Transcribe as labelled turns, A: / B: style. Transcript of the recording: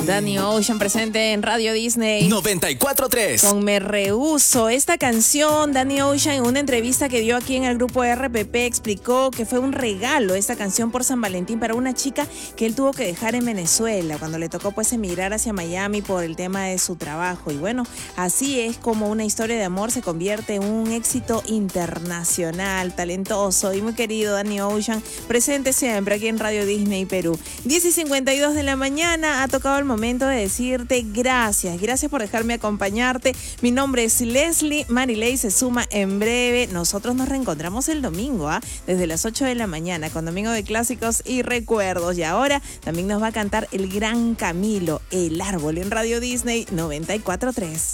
A: Danny Ocean presente en Radio Disney
B: 94.3
A: con Me Rehuso. Esta canción, Danny Ocean en una entrevista que dio aquí en el grupo RPP explicó que fue un regalo esta canción por San Valentín para una chica que él tuvo que dejar en Venezuela cuando le tocó pues emigrar hacia Miami por el tema de su trabajo. Y bueno, así es como una historia de amor se convierte en un éxito internacional, talentoso y muy querido Danny Ocean, presente siempre aquí en Radio Disney Perú. 10:52 de la mañana, ha tocado el momento de decirte gracias por dejarme acompañarte. Mi nombre es Leslie, Marilei se suma en breve. Nosotros nos reencontramos el domingo, desde las 8 de la mañana con Domingo de Clásicos y Recuerdos. Y ahora también nos va a cantar el gran Camilo, El Árbol, en Radio Disney 94.3.